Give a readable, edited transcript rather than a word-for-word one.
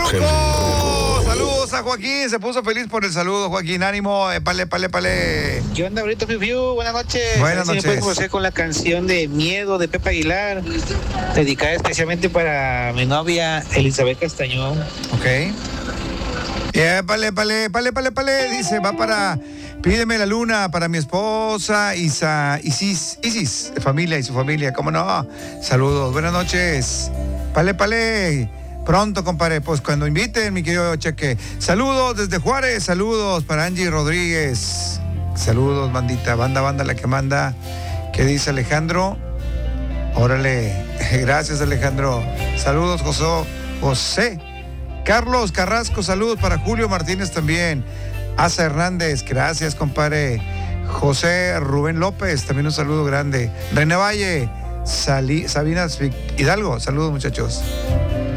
¡Ruco! Saludos a Joaquín, se puso feliz por el saludo, Joaquín, ánimo, pale. ¿Qué onda, Brito Fiu Fiu? Buenas noches. Buenas noches. Me puedes conocer con la canción de Miedo de Pepe Aguilar, dedicada especialmente para mi novia Elizabeth Castañón. Ok. Pale, dice, va para... Pídeme la luna para mi esposa Isis, de familia y su familia, ¿cómo no? Saludos, buenas noches. Pale. Pronto, compadre, pues cuando inviten, mi querido Cheque. Saludos desde Juárez, saludos para Angie Rodríguez. Saludos, bandita, banda la que manda. ¿Qué dice Alejandro? Órale, gracias, Alejandro. Saludos, José. Carlos Carrasco, saludos para Julio Martínez también. Asa Hernández, gracias, compadre. José Rubén López, también un saludo grande. René Valle, Sabina Hidalgo, saludos, muchachos.